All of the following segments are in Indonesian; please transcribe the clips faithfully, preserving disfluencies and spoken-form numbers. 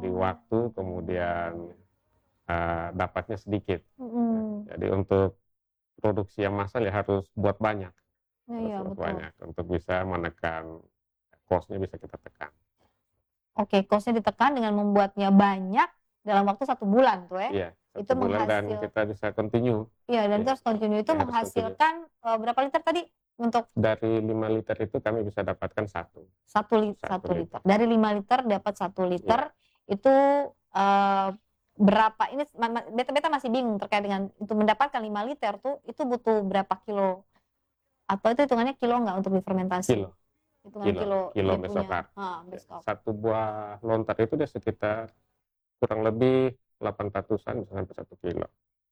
lebih waktu, kemudian uh, dapatnya sedikit. Mm-mm. Jadi untuk produksi yang massal ya harus buat banyak, Ya, harus ya, buat betul. banyak untuk bisa menekan cost-nya, bisa kita tekan. Oke, cost-nya ditekan dengan membuatnya banyak dalam waktu satu bulan tuh ya. Iya, Itu satu bulan dan menghasil, kita bisa continue. iya, dan Iya, terus continue itu ya harus continue. menghasilkan eh, berapa liter tadi untuk Dari lima liter itu kami bisa dapatkan satu. satu, li Satu satu liter. liter. Dari lima liter dapat satu liter. Iya. Itu eh, berapa? Ini ma- ma- beta-beta masih bingung terkait dengan itu mendapatkan lima liter tuh itu butuh berapa kilo? Atau itu hitungannya kilo nggak untuk difermentasi? Kilo. Hitungan Kilo, kilo kilo dia punya mesokar. ha, Ya, beskap. satu buah lontar itu dia sekitar kurang lebih delapan ratusan bisa sampai satu kilo.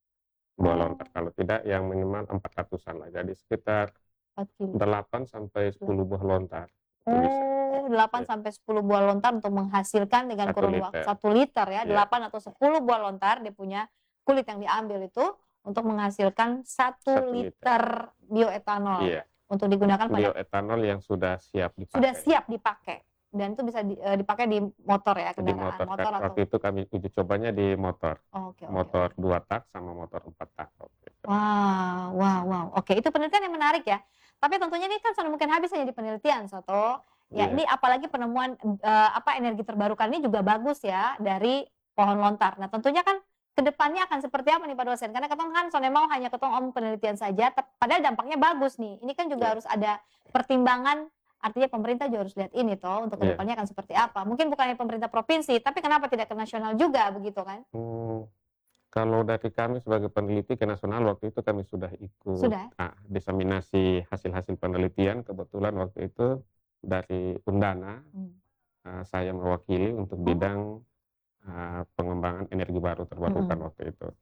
Buah Oh, lontar, kalau tidak yang minimal empat ratusan lah. Jadi sekitar empat kilo. delapan sampai sepuluh buah lontar. Itu bisa. Oh, delapan Ya, sampai sepuluh buah lontar untuk menghasilkan dengan satu kurun waktu liter. satu liter ya, Iya. delapan atau sepuluh buah lontar dia punya kulit yang diambil itu untuk menghasilkan satu Satu liter. liter bioetanol Iya. untuk digunakan pada Bioetanol yang sudah siap dipakai. sudah siap dipakai dan itu bisa di, eh, dipakai di motor ya, Di kendaraan motor. motor atau Waktu itu kami uji cobanya di motor. oh, oke, oke, Motor oke. dua tak sama motor empat tak. waktu itu. Wow, wow, wow. Oke, itu penelitian yang menarik ya. Tapi tentunya ini kan sudah mungkin habis hanya di penelitian, Soto. Ya, Iya. ini apalagi penemuan eh, apa energi terbarukan ini juga bagus ya dari pohon lontar. Nah, tentunya kan kedepannya akan seperti apa nih Pak dosen? Karena ketong kan soalnya mau hanya ketong om penelitian saja, tep- padahal dampaknya bagus nih. Ini kan juga Iya. harus ada pertimbangan. Artinya pemerintah juga harus lihat ini toh untuk Iya. kedepannya akan seperti apa. Mungkin bukan hanya pemerintah provinsi, tapi kenapa tidak ke nasional juga begitu kan? Hmm, kalau dari kami sebagai peneliti ke nasional waktu itu kami sudah ikut Sudah. ah, diseminasi hasil-hasil penelitian. Kebetulan waktu itu dari Undana Hmm. ah, saya mewakili untuk Oh. bidang ah, pengembangan energi baru terbarukan Mm-mm. waktu itu.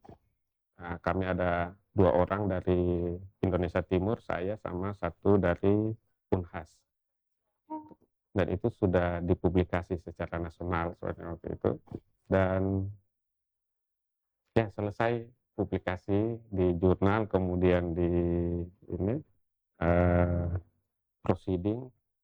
Ah, kami ada dua orang dari Indonesia Timur, saya sama satu dari Unhas. Dan itu sudah dipublikasi secara nasional soalnya waktu itu. Dan ya selesai publikasi di jurnal, kemudian di ini eh, proceeding.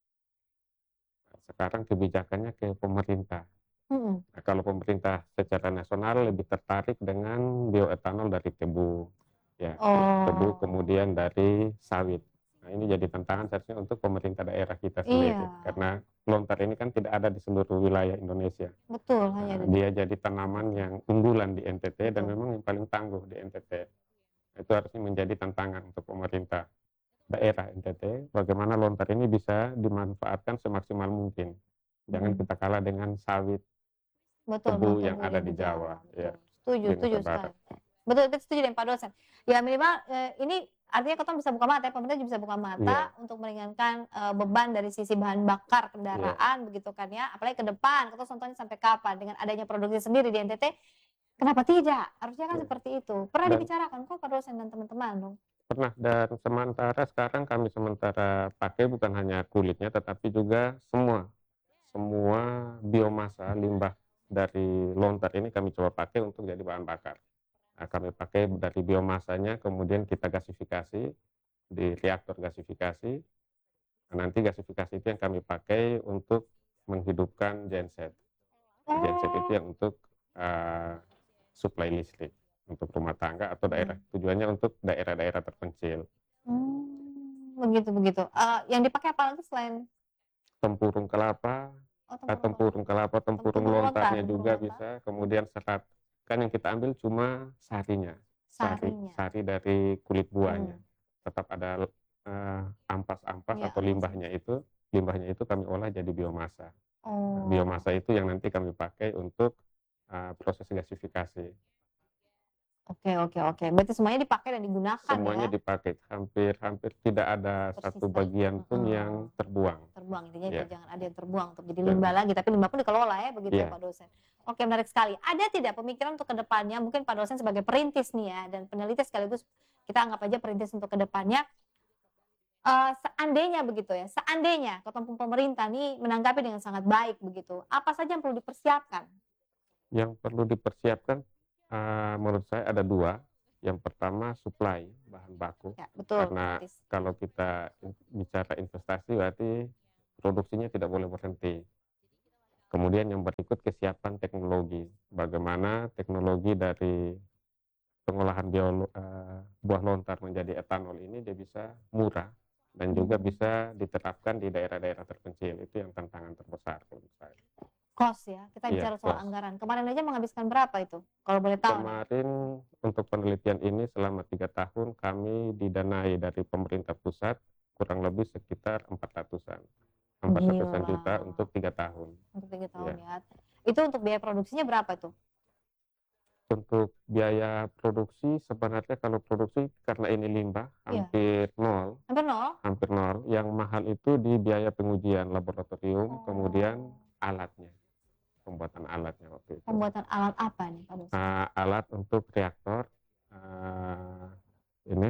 Sekarang kebijakannya ke pemerintah. Mm-mm. Nah, kalau pemerintah secara nasional lebih tertarik dengan bioetanol dari tebu, ya tebu Oh, kemudian dari sawit. Nah, ini jadi tantangan seharusnya untuk pemerintah daerah kita sendiri, iya, karena lontar ini kan tidak ada di seluruh wilayah Indonesia. betul hanya Nah, ada di dia jadi tanaman yang unggulan di N T T dan betul. memang yang paling tangguh di N T T. Itu harusnya menjadi tantangan untuk pemerintah daerah N T T, bagaimana lontar ini bisa dimanfaatkan semaksimal mungkin. Jangan Hmm. kita kalah dengan sawit Betul, tebu Bang yang Tebu ada yang di di Jawa, Jawa, ya, betul. Setuju, di setuju Nusa sekali. Barat. Betul, itu setuju dengan Pak dosen. Ya minimal eh, ini artinya kita bisa buka mata ya, pemerintah juga bisa buka mata Iya, untuk meringankan eh, beban dari sisi bahan bakar iya, kendaraan begitu kan ya. Apalagi ke depan, kita contohnya sampai kapan dengan adanya produksi sendiri di N T T, kenapa tidak? Harusnya kan iya. seperti itu. Pernah Dan dibicarakan kok Pak dosen dan teman-teman dong. pernah, dan sementara sekarang kami sementara pakai bukan hanya kulitnya, tetapi juga semua semua biomasa limbah dari lontar ini kami coba pakai untuk jadi bahan bakar. Nah, kami pakai dari biomasanya, kemudian kita gasifikasi di reaktor gasifikasi. Nah, nanti gasifikasi itu yang kami pakai untuk menghidupkan genset. Genset itu Oh, yang untuk uh, suplai listrik untuk rumah tangga atau daerah. hmm. Tujuannya untuk daerah-daerah terpencil. Hmm, begitu begitu. Eh, yang dipakai apa lagi selain Tempurung kelapa, oh ah, tempurung kelapa, tempurung kelapa, Tem- tempurung tempurung lontar, lontarnya tempurung juga lontar, bisa. Kemudian serat. Kan yang kita ambil cuma sarinya, sari, sarinya. sari dari kulit buahnya. Hmm. Tetap ada eh, ampas-ampas Ya, atau apa sih? limbahnya itu, limbahnya itu kami olah jadi biomasa. Nah, Oh, biomasa itu yang nanti kami pakai untuk uh, proses gasifikasi. oke oke oke. Berarti semuanya dipakai dan digunakan Semuanya ya, dipakai, hampir-hampir tidak ada satu tersisa. bagian pun Heeh. yang terbuang. Terbuang intinya itu Ya, jangan ada yang terbuang untuk jadi limbah jangan. lagi, tapi limbah pun dikelola ya begitu ya Iya, Pak dosen. Oke menarik sekali. Ada tidak pemikiran untuk kedepannya mungkin Pak dosen sebagai perintis nih ya dan peneliti sekaligus kita anggap aja perintis untuk kedepannya. Eh, seandainya begitu ya, seandainya ketemu pemerintah nih menanggapi dengan sangat baik begitu, apa saja yang perlu dipersiapkan? yang perlu dipersiapkan uh, menurut saya ada dua. Yang pertama supply bahan baku, Ya, betul, karena Tis. kalau kita bicara investasi berarti produksinya tidak boleh berhenti. Kemudian yang berikut kesiapan teknologi, bagaimana teknologi dari pengolahan biolo eee, buah lontar menjadi etanol ini dia bisa murah dan juga Hmm. bisa diterapkan di daerah-daerah terpencil, itu yang tantangan terbesar menurut saya. Cost ya, kita Iya, bicara soal cost. anggaran. Kemarin aja menghabiskan berapa itu? Kalau boleh tahu nih? Kemarin untuk penelitian ini selama tiga tahun kami didanai dari pemerintah pusat kurang lebih sekitar empat ratusan, empat ratusan Gila, juta untuk tiga tahun. untuk tiga Iya. tahun ya. Itu untuk biaya produksinya berapa tuh? Untuk biaya produksi sebenarnya kalau produksi karena ini limbah Iya. hampir nol, Hampir nol? hampir nol. Yang mahal itu di biaya pengujian laboratorium, kemudian Oh, alatnya, pembuatan alatnya waktu itu. pembuatan alat apa nih Pak Dosen? Eee, alat untuk reaktor, eee, ini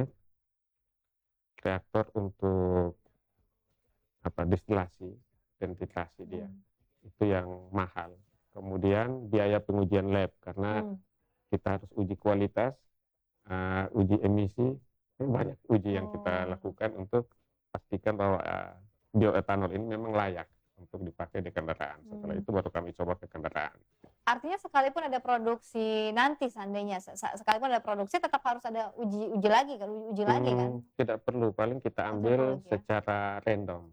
reaktor untuk apa, distilasi, ventilasi dia, Hmm. itu yang mahal. Kemudian biaya pengujian lab karena Hmm. kita harus uji kualitas, eee, uji emisi, kan banyak uji yang kita Oh. lakukan untuk pastikan bahwa, eee, bioetanol ini memang layak untuk dipakai di kendaraan. Setelah Hmm. itu baru kami coba ke kendaraan. Artinya sekalipun ada produksi nanti seandainya, se se sekalipun ada produksi tetap harus ada uji uji lagi kan, uji uji lagi kan? Mmm, tidak perlu, paling kita Oh, tidak perlu ambil lagi ya? secara random.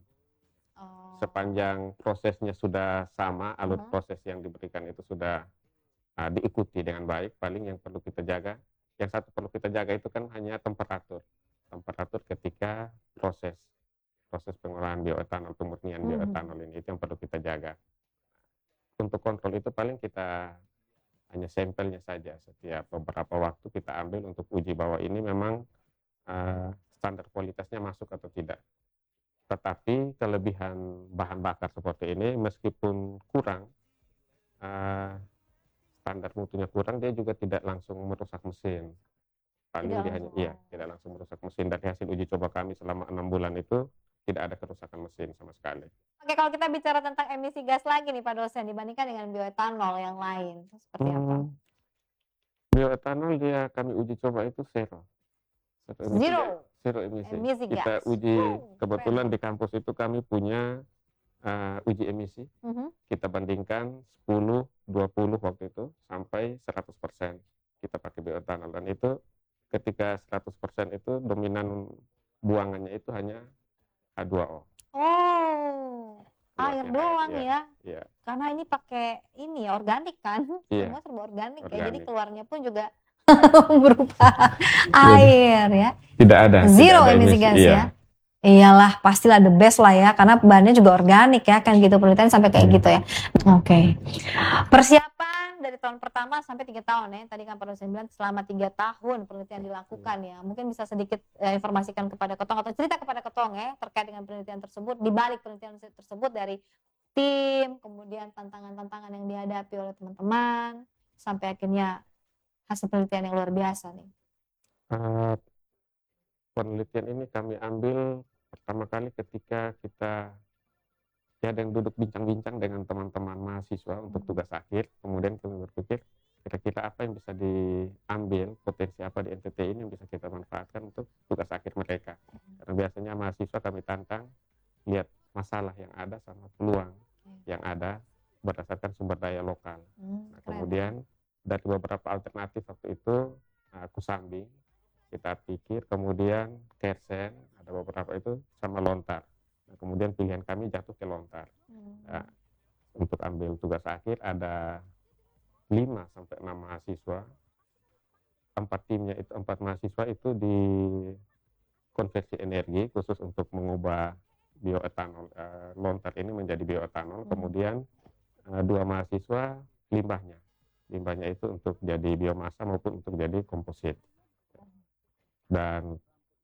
Oh. Sepanjang prosesnya sudah sama, alur Mhm. proses yang diberikan itu sudah, eee, diikuti dengan baik, paling yang perlu kita jaga, yang satu perlu kita jaga itu kan hanya temperatur. Temperatur ketika proses, proses pengolahan bioetanol, pemurnian Mhm. bioetanol ini, itu yang perlu kita jaga. Untuk kontrol itu paling kita hanya sampelnya saja, setiap beberapa waktu kita ambil untuk uji bahwa ini memang, eee, standar kualitasnya masuk atau tidak. Tetapi kelebihan bahan bakar seperti ini meskipun kurang, eee, standar mutunya kurang, dia juga tidak langsung merusak mesin. Tidak Paling dia hanya langsung, iya, oh. tidak langsung merusak mesin. Dari hasil uji coba kami selama enam bulan itu, tidak ada kerusakan mesin sama sekali. Oke, kalau kita bicara tentang emisi gas lagi nih Pak Dosen dibandingkan dengan bioetanol yang lain, itu seperti apa? Mmm, bioetanol dia kami uji coba itu zero, zero emisi gas, Zero zero emisi. emisi Kita gas. uji Wow, keren kebetulan tuh. di kampus itu kami punya, eee, uji emisi, Mhm. kita bandingkan sepuluh, dua puluh waktu itu, sampai seratus persen kita pakai bioetanol dan itu ketika seratus persen itu dominan buangannya itu hanya H dua O, Oh, air luasnya air, doang iya, ya? iya, Karena ini pakai ini ya, organik kan? iya, Semua serba organik ya, jadi organik. keluarnya pun juga berupa Jadi air ya. tidak ada, tidak Zero ada emisi emisi, gas ya? iya. Iyalah, pastilah the best lah ya, karena bahannya juga organik ya, kan gitu penelitian sampai kayak gitu ya. Oke. Persiapan dari tahun pertama sampai tiga tahun ya. Tadi kan Pak Dosen bilang selama tiga tahun penelitian dilakukan ya. Mungkin bisa sedikit eh, informasikan kepada Ketong atau cerita kepada Ketong ya terkait dengan penelitian tersebut, di balik penelitian tersebut dari tim, kemudian tantangan-tantangan yang dihadapi oleh teman-teman, sampai akhirnya hasil penelitian yang luar biasa nih. Eee, penelitian ini kami ambil pertama kali ketika kita tiada yang duduk bincang-bincang dengan teman-teman mahasiswa untuk tugas akhir, kemudian kami berpikir kira-kira apa yang bisa diambil, potensi apa di N T T ini yang bisa kita manfaatkan untuk tugas akhir mereka. Karena biasanya mahasiswa kami tantang, lihat masalah yang ada sama peluang yang ada berdasarkan sumber daya lokal. Hmm, Nah, keren. kemudian dari beberapa alternatif waktu itu, nah, Kusambing, kita pikir, kemudian Kersen, ada beberapa itu, sama Lontar. Nah, kemudian pilihan kami jatuh ke Lontar. Nah, Hmm. untuk ambil tugas akhir ada lima sampai enam mahasiswa, empat timnya itu, empat mahasiswa itu di konversi energi khusus untuk mengubah bioetanol, eee, Lontar ini menjadi bioetanol, Hmm. kemudian, eee, dua mahasiswa limbahnya. Limbahnya itu untuk jadi biomasa maupun untuk jadi komposit. Dan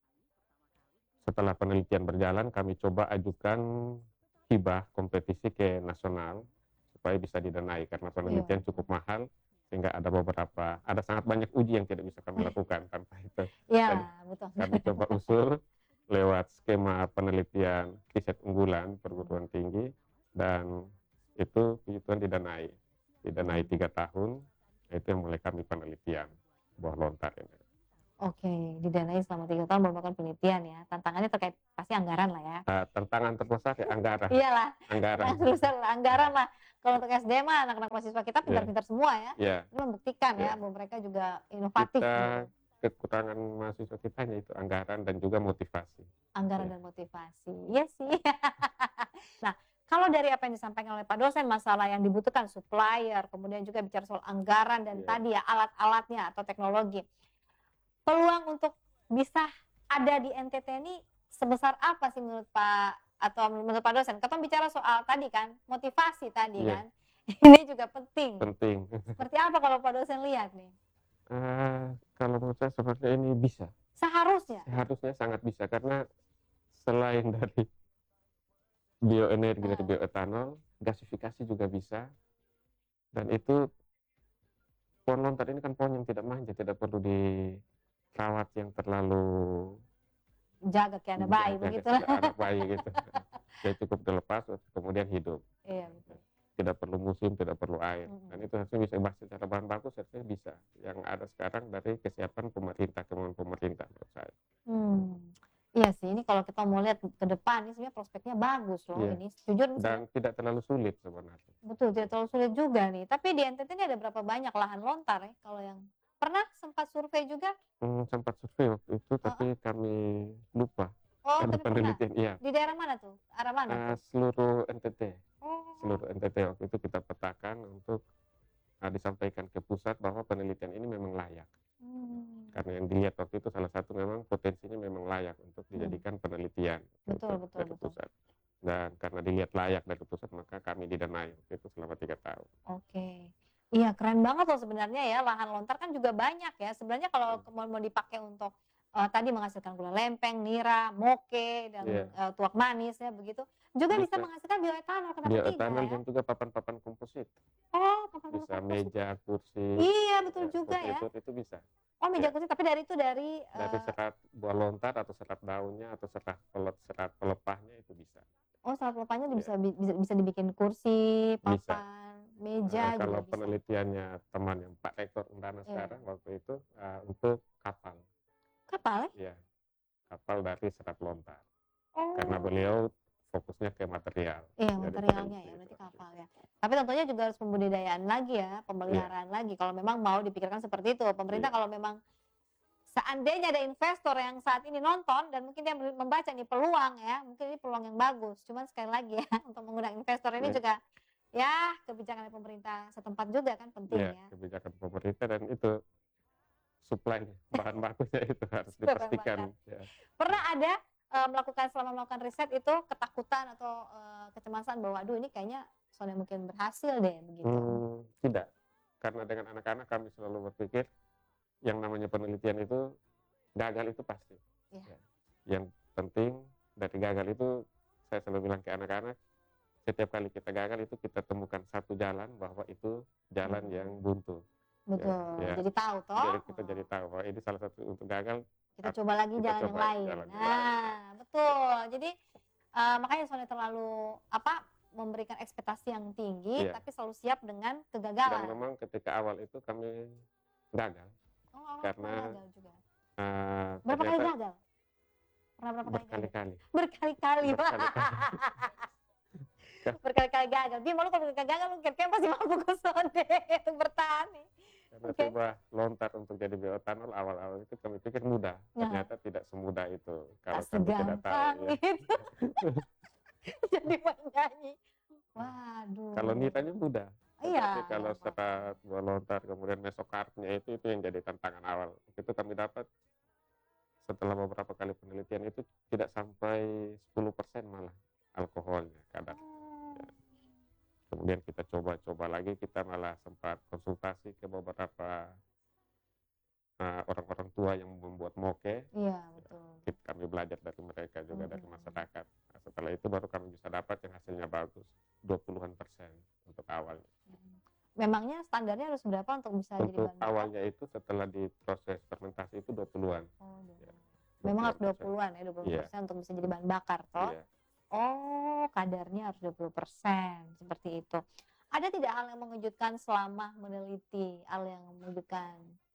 setelah penelitian berjalan, kami coba ajukan hibah kompetisi ke nasional supaya bisa didanai karena penelitian Iya. cukup mahal sehingga ada beberapa, ada sangat banyak uji yang tidak bisa kami lakukan tanpa itu. Dan Iya, betul. kami coba usul lewat skema penelitian riset unggulan perguruan tinggi dan itu puji Tuhan didanai, didanai tiga tahun, itu yang mulai kami penelitian buah lontar ini. Oke, didanai selama tiga tahun baru melakukan penelitian ya. Tantangannya terkait pasti anggaran lah ya. Nah, tantangan terbesar ya anggaran, Iyalah, anggaran. tantangan terbesar anggaran lah. Kalau untuk S D M mah anak-anak mahasiswa kita Iya, pintar-pintar semua ya. iya, Ini membuktikan iya. ya bahwa mereka juga inovatif Kita gitu. kekurangan mahasiswa kita hanya itu anggaran dan juga motivasi. Anggaran Ya, dan motivasi. Iya sih. Nah, kalau dari apa yang disampaikan oleh Pak dosen masalah yang dibutuhkan supplier, kemudian juga bicara soal anggaran dan iya. tadi ya alat-alatnya atau teknologi. Peluang untuk bisa ada di N T T ini sebesar apa sih menurut Pak atau menurut Pak dosen? Ketemu bicara soal tadi kan, motivasi tadi Iya, kan. Ini juga penting. penting. Seperti apa kalau Pak dosen lihat nih? Eh, kalau menurut saya seperti ini bisa, Seharusnya. seharusnya sangat bisa karena selain dari bioenergi dari Heeh. bioetanol, gasifikasi juga bisa dan itu pohon lontar ini kan pohon yang tidak manja, tidak perlu dirawat yang terlalu Jaga kayak anak bayi jaga begitu. kayak anak bayi gitu. Dia cukup dilepas kemudian hidup. Iya betul. Tidak perlu musim, tidak perlu air. Mhm. Dan itu harusnya bisa bahas secara bahan baku harusnya bisa. Yang ada sekarang dari kesiapan pemerintah, kemauan pemerintah menurut saya. Hmm. Iya sih, ini kalau kita mau lihat ke depan ini sebenarnya prospeknya bagus loh Iya. ini. Jujur ini Dan sebenarnya tidak terlalu sulit sebenarnya. betul tidak terlalu sulit juga nih. Tapi di N T T ini ada berapa banyak lahan lontar ya kalau yang pernah sempat survei juga? Hmm, sempat survei waktu itu, tapi Heeh. kami lupa. Oh, Ada tapi pernah. penelitian, iya. Di daerah mana tuh? Arah mana Eh, tuh? seluruh N T T, Oh. seluruh N T T waktu itu kita petakan untuk uh, disampaikan ke pusat bahwa penelitian ini memang layak. Hmm. Karena yang dilihat waktu itu salah satu memang potensinya memang layak untuk Hmm. dijadikan penelitian Betul, untuk betul, dari betul. pusat. Dan karena dilihat layak dari pusat maka kami didanai waktu itu selama tiga tahun. Oke. Iya keren banget loh sebenarnya ya lahan lontar kan juga banyak ya. Sebenarnya kalau Hmm. mau, mau dipakai untuk uh, tadi menghasilkan gula lempeng, nira, moke dan Iya. uh, tuak manis ya begitu. Juga bisa, Bisa. menghasilkan bioetanol kenapa Bioetanol tidak ya? dan juga papan-papan komposit. Oh, papan-papan Bisa komposit. meja, kursi, Iya betul ya, juga seperti ya. itu, itu bisa. Oh meja Ya. kursi tapi dari itu dari Dari uh, serat buah lontar atau serat daunnya atau serat pelot serat pelepahnya itu bisa. oh saat lepahnya Ya. bisa bi- bisa bisa dibikin kursi, Bisa. papan, Nah, meja juga kalau bisa. penelitiannya teman yang Pak Rektor Undana Iya. sekarang waktu itu uh, untuk kapal. Kapal Ya, ya? kapal dari serat lontar. Oh. Karena beliau fokusnya ke material. Iya Jadi materialnya ya, peneliti berarti itu. kapal ya. Tapi tentunya juga harus pembudidayaan lagi ya, Iya, pemeliharaan lagi kalau memang mau dipikirkan seperti itu. Pemerintah iya, kalau memang seandainya ada investor yang saat ini nonton dan mungkin dia membaca nih peluang ya, mungkin ini peluang yang bagus. Cuman sekali lagi ya, untuk mengundang investor ini iya, juga ya kebijakan dari pemerintah setempat juga kan penting iya, ya. kebijakan pemerintah dan itu supply bahan bakunya itu harus Bahan dipastikan. bakar. Ya. Pernah ada eh, melakukan selama melakukan riset itu ketakutan atau eh, kecemasan bahwa aduh ini kayaknya soalnya mungkin berhasil deh begitu. Hmm, tidak, karena dengan anak-anak kami selalu berpikir yang namanya penelitian itu gagal itu pasti. Iya. Ya. Yang penting dari gagal itu saya selalu bilang ke anak-anak, setiap kali kita gagal itu kita temukan satu jalan bahwa itu jalan Hmm. yang buntu. Betul, Ya, jadi tahu toh. jadi kita jadi tahu bahwa ini salah satu untuk gagal. Kita coba lagi kita jalan yang coba lain. jalan yang Nah, lain. betul. Jadi eh, makanya soalnya terlalu apa memberikan ekspektasi yang tinggi, Iya. tapi selalu siap dengan Dan kegagalan. memang ketika awal itu kami gagal Oh, awal karena pernah gagal juga. uh, Berapa kali ternyata gagal? Pernah berapa kali gagal? berkali-kali. Berkali-kali. Berkali-kali. Berkali-kali gagal. Bim, lu kalau berkali-kali gagal, lu kira-kira pasti mampu ke sonde untuk bertahan nih. Karena Oke. coba lontar untuk jadi bioetanol awal-awal itu kami pikir mudah, Nah. ternyata tidak semudah itu kalau Tak kami tidak tahu. segampang Ya. itu. Jadi penyanyi. Waduh. Kalau nitanya mudah, Iya. tapi kalau gampang. serat buah lontar kemudian mesokarpnya itu itu yang jadi tantangan awal. Itu kami dapat setelah beberapa kali penelitian itu tidak sampai sepuluh persen malah alkoholnya kadar. Oh. Kemudian kita coba-coba lagi, kita malah sempat konsultasi ke beberapa uh, orang-orang tua yang membuat moke. Iya, betul. Kita, kami belajar dari mereka juga, Hmm. dari masyarakat. Nah, setelah itu baru kami bisa dapat yang hasilnya bagus, dua puluhan persen untuk awalnya. Memangnya standarnya harus berapa untuk bisa jadi Untuk bahan bakar? awalnya itu setelah diproses fermentasi itu dua puluhan. Oh, dua Ya, puluhan. Memang harus dua persen. puluhan ya, dua puluh persen Iya. untuk bisa jadi bahan bakar toh. Iya. Oh, kadarnya harus dua puluh persen seperti itu. Ada tidak hal yang mengejutkan selama meneliti, hal yang mengejutkan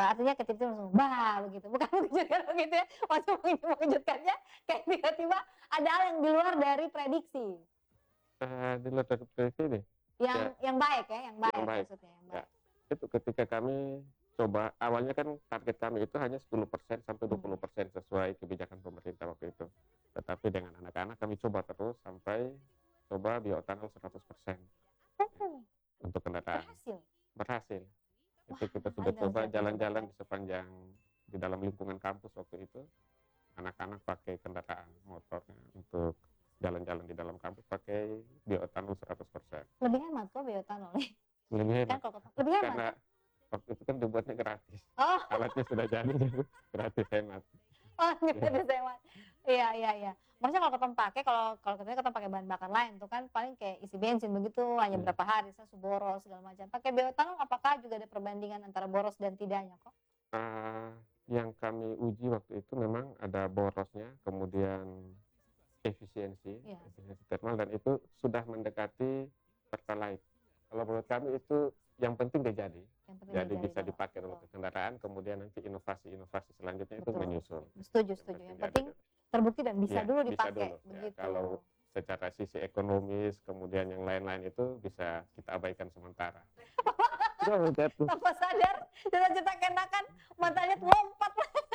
Eee, artinya ketika itu langsung, "Bah!" begitu, bukan mengejutkan begitu ya, waktu mengejutkannya kayak tiba-tiba ada hal yang di luar dari prediksi. Eee, di luar dari prediksi nih, Yang ya yang baik ya, yang yang baik baik. maksudnya, yang Ya, baik. itu ketika kami coba awalnya kan target kami itu hanya sepuluh persen sampai dua Hmm. puluh persen sesuai kebijakan pemerintah waktu itu. Tetapi dengan anak-anak kami coba terus sampai coba bioetanol seratus persen Oh, untuk kendaraan. berhasil? Berhasil. Wah, Itu kita sudah ngapain dong coba berarti itu jalan-jalan Bapak? di sepanjang di dalam lingkungan kampus waktu itu, anak-anak pakai kendaraan motornya untuk jalan-jalan di dalam kampus pakai bioetanol seratus persen. Lebih hemat kok bioetanol nih. Lebih Kan hemat, kalau kota lebih hemat karena kan? waktu itu kan dibuatnya gratis. Oh, Alatnya sudah jadi, jadi gratis hemat. oh nggak Ya, ada hemat. Iya iya iya. Maksudnya kalau Keton pakai, kalau kalau katanya Keton pakai bahan bakar lain tuh kan paling kayak isi bensin begitu, hanya iya. berapa hari, saya boros segala macam. Pakai bioetanol apakah juga ada perbandingan antara boros dan tidaknya kok? Eee, yang kami uji waktu itu memang ada borosnya, kemudian efisiensi, Iya, efisiensi thermal dan itu sudah mendekati Pertalite. Kalau menurut kami itu yang penting dia jadi. yang penting Jadi dijari bisa dulu. dipakai Betul, untuk kendaraan, kemudian nanti inovasi-inovasi selanjutnya itu betul. menyusul. Setuju Yang setuju. penting Yang jadi penting dulu. terbukti dan bisa Iya, dulu bisa dipakai, dulu. Ya, begitu. kalau secara sisi ekonomis, kemudian yang lain-lain itu bisa kita abaikan sementara. Ya udah tuh. Tanpa sadar, cita-cita kenakan matanya tuh lompat.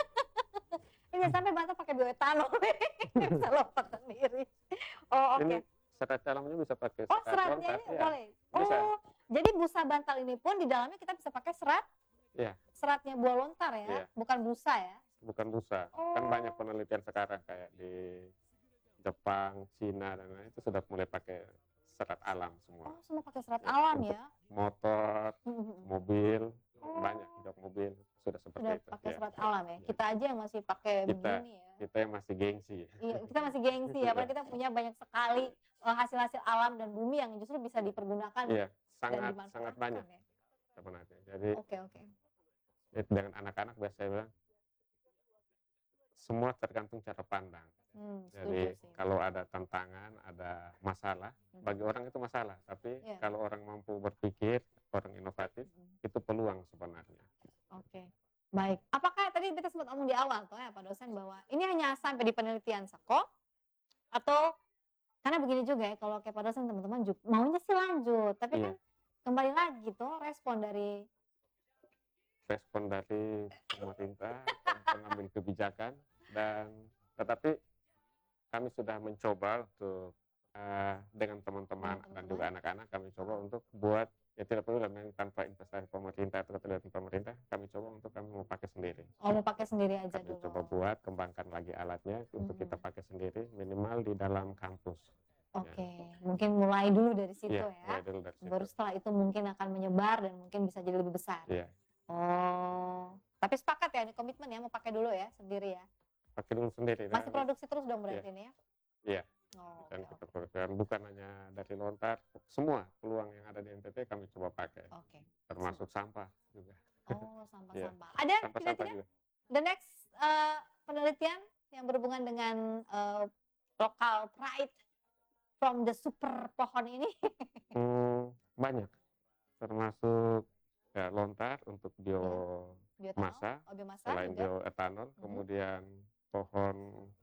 Ini sampai mata pakai bioetanol nih, bisa lompat sendiri. Oh oke. Ini serat dalamnya bisa pakai Oh serat seratnya lontar, ini ya. boleh. Bisa. Oh jadi busa bantal ini pun di dalamnya kita bisa pakai serat, Iya, seratnya buah lontar ya, iya. bukan busa ya. Bukan busa. Kan banyak Oh, penelitian sekarang kayak di Jepang, Cina dan lain itu sudah mulai pakai serat alam semua. oh semua pakai serat Ya, alam untuk ya. motor, Hmm, hmm, hmm. mobil, Oh, banyak jok mobil sudah seperti sudah itu. pakai Ya, serat alam ya. ya. Kita aja yang masih pakai Kita begini ya. kita yang masih gengsi. Iya, kita masih gengsi ya, padahal kita punya banyak sekali eh, hasil-hasil alam dan bumi yang justru bisa dipergunakan Iya, dan sangat sangat dimanfaatkan banyak ya. sebenarnya. Jadi Oke oke. itu dengan anak-anak biasa saya bilang semua tergantung cara pandang. Hmm, setuju Jadi sih. kalau ada tantangan, ada masalah, bagi Mhm. orang itu masalah. Tapi Iya. kalau orang mampu berpikir, orang inovatif, Mhm. itu peluang sebenarnya. Oke. Baik. Apakah tadi kita sempat ngomong di awal tuh ya Pak dosen bahwa ini hanya sampai di penelitian Seko atau karena begini juga ya kalau kayak Pak dosen teman-teman juga maunya sih lanjut, tapi kan Iya, kembali lagi tuh respon dari respon dari pemerintah dan pengambil kebijakan dan tetapi kami sudah mencoba untuk eh, dengan teman-teman dan teman-teman. juga anak-anak kami coba untuk buat ya tidak perlu memang tanpa investasi pemerintah atau keterlibatan pemerintah kami coba untuk kami mau pakai sendiri. Oh mau pakai sendiri aja Kami dulu. coba buat kembangkan lagi alatnya untuk kita Mhm. pakai sendiri minimal di dalam kampus. Ya, Oke, mungkin mulai dulu dari situ iya, ya. mulai dulu dari situ. Baru setelah itu mungkin akan menyebar dan mungkin bisa jadi lebih besar. Iya, Oh, tapi sepakat ya, ini komitmen ya mau pakai dulu ya sendiri ya. pakai dulu sendiri. Masih Dan, produksi terus dong berarti ini ya. iya, Oh, dan oke kita oke. produksikan bukan hanya dari lontar, semua peluang yang ada di N T T kami coba pakai, Oke. termasuk sampah juga. Oh, Iya, sampah-sampah. Ada sampah-sampah tidak-tidak juga. the next eh, penelitian yang berhubungan dengan eh, lokal pride from the super pohon ini? Hmm, banyak, termasuk ya, lontar untuk Ya, bioetanol, biomasa, oh, biomasa selain juga. bioetanol, Mhm. kemudian pohon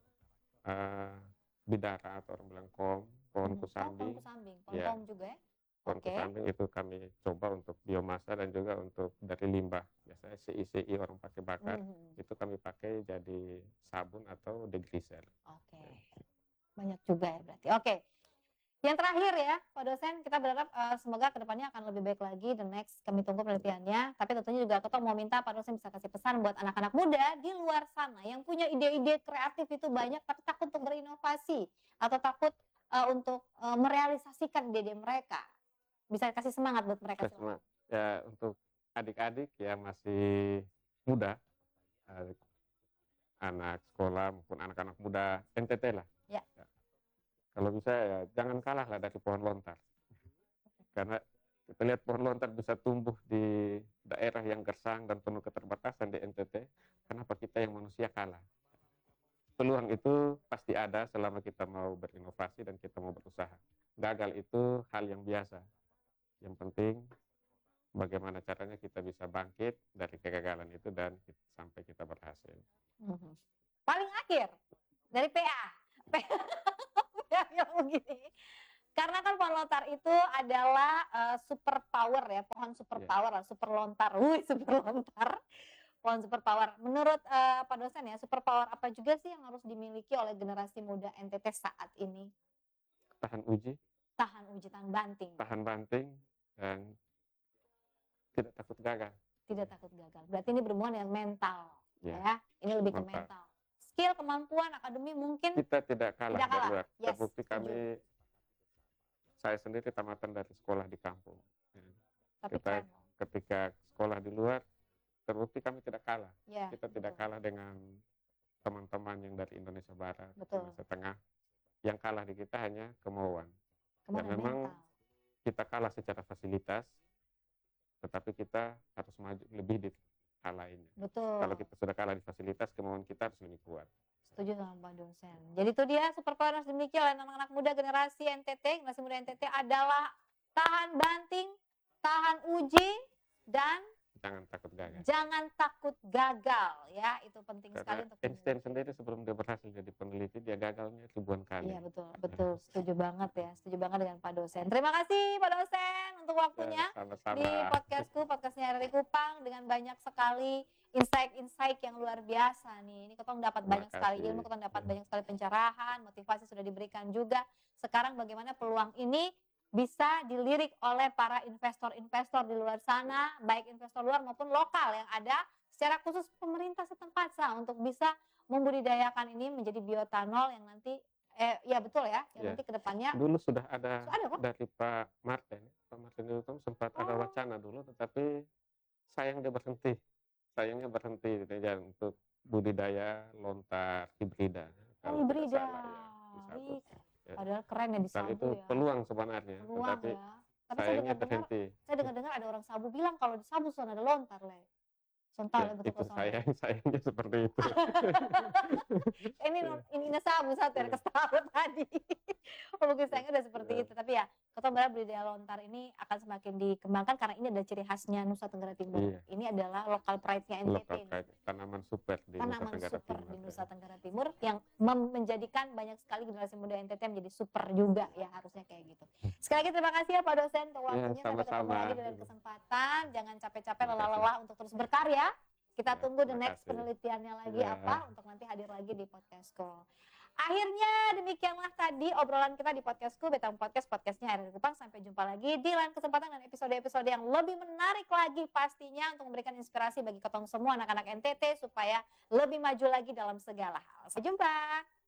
eh, bidara atau orang bilang kom, pohon Mhm. Oh, kusambi, pohon kusambing, pohon ya, kaum juga ya. pohon Oke. kusambi itu kami coba untuk biomasa dan juga untuk dari limbah. Biasanya C I C I orang pakai bakar, Mhm. itu kami pakai jadi sabun atau degreaser. Oke. Banyak juga ya berarti. Oke. Yang terakhir ya, Pak dosen, kita berharap eh, semoga kedepannya akan lebih baik lagi. The next kami tunggu penelitiannya. Tapi tentunya juga kita mau minta Pak dosen bisa kasih pesan buat anak-anak muda di luar sana yang punya ide-ide kreatif itu banyak, tapi takut untuk berinovasi atau takut eh, untuk eh, merealisasikan ide-ide mereka. Bisa kasih semangat buat mereka. Terus, Ma, ya untuk adik-adik yang masih muda, eh, anak sekolah maupun anak-anak muda N T T lah. Ya. Ya. Kalau bisa ya jangan kalah lah dari pohon lontar. Karena kita lihat pohon lontar bisa tumbuh di daerah yang gersang dan penuh keterbatasan di N T T. Kenapa kita yang manusia kalah? Peluang itu pasti ada selama kita mau berinovasi dan kita mau berusaha. Gagal itu hal yang biasa. Yang penting bagaimana caranya kita bisa bangkit dari kegagalan itu dan kit sampai kita berhasil. Mhm. Paling akhir, dari P A. P A P A bilang begini, karena kan pohon lontar itu adalah, eee, super power ya, pohon super Iya. power lah, super lontar, wuih super lontar, pohon super power. Menurut, eee, Pak dosen ya, super power apa juga sih yang harus dimiliki oleh generasi muda N T T saat ini? Tahan uji. Tahan uji, tahan banting. Tahan banting dan tidak takut gagal. Tidak takut gagal. Berarti ini berhubungan dengan mental, Iya, ya. Ini lebih ke mental. mental. Skill, kemampuan, akademi mungkin Kita tidak kalah tidak dari kalah. luar. Yes, Terbukti setuju. kami saya sendiri tamatan dari sekolah di kampung. Ya. Tapi Kita keren loh. ketika sekolah di luar, terbukti kami tidak kalah. Iya, Kita tidak betul. kalah dengan teman-teman yang dari Indonesia Barat, Betul. Indonesia Tengah. Yang kalah di kita hanya kemauan. Dan Kemana memang mental. kita kalah secara fasilitas, tetapi kita harus maju lebih di hal lainnya. Kalau Betul. kita sudah kalah di fasilitas, kemauan kita harus lebih kuat. Setuju sama Pak dosen. Jadi itu dia super power yang harus dimiliki oleh anak-anak muda generasi N T T, generasi muda N T T adalah tahan banting, tahan uji, dan Jangan takut gagal. jangan takut gagal ya. Itu penting sekali Karena untuk Einstein dimiliki. sendiri sebelum dia berhasil jadi peneliti, dia gagalnya ribuan kali. Iya betul, betul. Setuju banget ya. Setuju banget dengan Pak dosen. Terima kasih Pak dosen untuk Ya, waktunya di sama-sama. podcastku, podcastnya R R I Kupang dengan banyak sekali insight-insight yang luar biasa nih. Ini ketong dapat Terima banyak sekali kasih. ilmu, ketong dapat banyak sekali pencerahan, motivasi sudah diberikan juga. Sekarang bagaimana peluang ini bisa dilirik oleh para investor-investor di luar sana, baik investor luar maupun lokal yang ada, secara khusus pemerintah setempat Sa, untuk bisa membudidayakan ini menjadi bioetanol yang nanti eh ya betul ya, yang Ya. nanti kedepannya Dulu sudah ada sudah ada kok. dari Pak Martin. Pak Martin itu sempat ada Oh. wacana dulu, tetapi sayang dia berhenti. Sayangnya berhenti gitu ya, untuk budidaya lontar hibrida. Oh Kalau tidak hibrida. salah ya. Di satu. Ih, Ya. padahal keren ya di Dan itu Sabu ya. peluang sebenarnya, Peluang tetapi ya. Tapi saya sayangnya dengar-dengar, terhenti. saya dengar-dengar ada orang Sabu bilang kalau di Sabu sana ada lontar le. Ya, Sontal bentuk itu ke sono. sayang, sayangnya seperti itu. Ini ini ini Sabu satu ya Iya. kestaru tadi. Oh, mungkin sayangnya udah seperti Iya. itu. Tapi ya, ketong berharap budidaya lontar ini akan semakin dikembangkan karena ini ada ciri khasnya Nusa Tenggara Timur. Iya. Ini adalah lokal pride-nya N T T Lokal nih. pride, tanaman super di Nusa Tanaman Tenggara super Timur. di Nusa Tenggara Timur yang mem- menjadikan banyak sekali generasi muda N T T menjadi super juga ya, harusnya kayak gitu. Sekali lagi terima kasih ya Pak dosen untuk Ya, waktunya. Sampai ketemu sama-sama. lagi di lain kesempatan. Jangan capek-capek Terima kasih. lelah-lelah untuk terus berkarya. Kita Ya, tunggu the terima next kasih. penelitiannya lagi Ya. apa untuk nanti hadir lagi di podcastku. Akhirnya demikianlah tadi obrolan kita di podcastku, Betang Podcast, podcastnya R R I Kupang. Sampai jumpa lagi di lain kesempatan dan episode-episode yang lebih menarik lagi pastinya untuk memberikan inspirasi bagi ketong semua anak-anak N T T supaya lebih maju lagi dalam segala hal. Sampai jumpa.